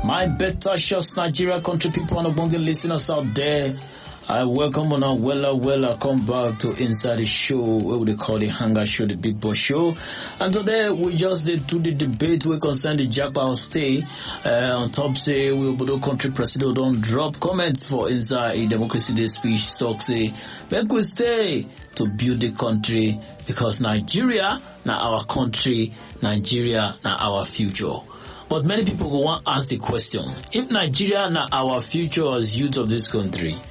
My better shots, Nigeria country people and Ogbonge listeners out there. I welcome on our Wella come back to Inside the Show, where we call the Hunger Show, the Big Boss Show. And today we just did do the debate we concern the Japa stay. On top say we Obodo country president don't drop comments for Inside a Democracy Day speech. Talk say make we stay to build the country because Nigeria now our country, Nigeria now our future. But many people go want to ask the question, if Nigeria now our future as youth of this country,